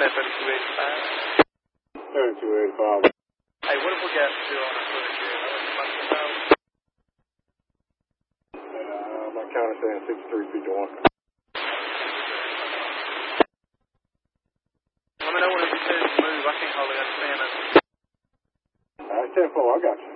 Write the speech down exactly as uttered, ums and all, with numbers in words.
that thirty-two eighty-five? thirty-two eighty-five. Hey, what if we got still on our footage here? Uh, my counter saying sixty-three feet to one. Let me know whenever you say to move. I can't hardly understand it. All right, ten four, I got you.